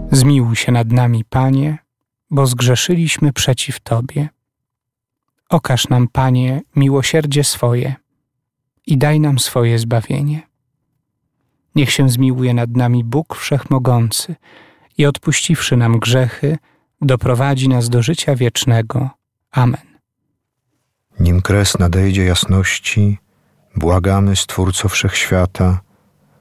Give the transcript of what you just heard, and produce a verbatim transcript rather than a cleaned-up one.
Zmiłuj się nad nami, Panie, bo zgrzeszyliśmy przeciw Tobie. Okaż nam, Panie, miłosierdzie swoje i daj nam swoje zbawienie. Niech się zmiłuje nad nami Bóg Wszechmogący i odpuściwszy nam grzechy, doprowadzi nas do życia wiecznego. Amen. Nim kres nadejdzie jasności, błagamy, Stwórco Wszechświata,